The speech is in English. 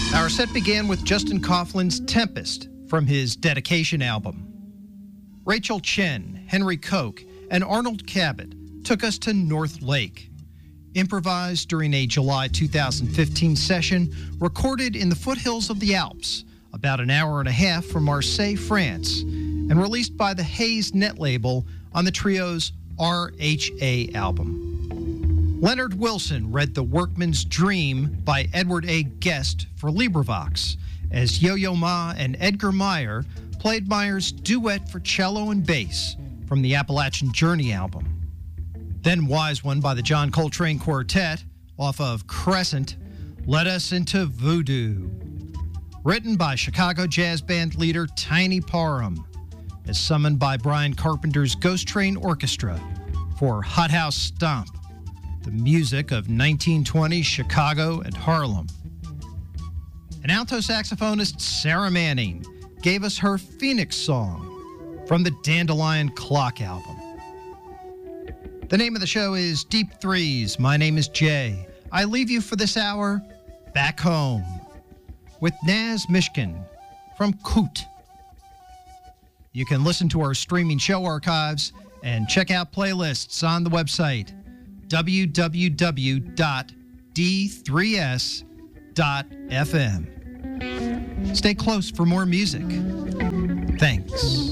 Our set began with Justin Coughlin's Tempest from his Dedication album. Rachel Chen, Henry Koch, and Arnold Cabot took us to North Lake, improvised during a July 2015 session recorded in the foothills of the Alps, about an hour and a half from Marseille, France, and released by the Hayes Net label on the trio's RHA album. Leonard Wilson read The Workman's Dream by Edward A. Guest for LibriVox, as Yo-Yo Ma and Edgar Meyer played Meyer's duet for cello and bass from the Appalachian Journey album. Then Wise One by the John Coltrane Quartet, off of Crescent, led us into Voodoo, written by Chicago jazz band leader Tiny Parham, as summoned by Brian Carpenter's Ghost Train Orchestra for Hot House Stomp, the music of 1920 Chicago and Harlem. And alto saxophonist Sarah Manning gave us her Phoenix song from the Dandelion Clock album. The name of the show is Deep Threes. My name is Jay. I leave you for this hour back home with Naz Mishkin from Koot. You can listen to our streaming show archives and check out playlists on the website www.d3s.fm. Stay close for more music. Thanks.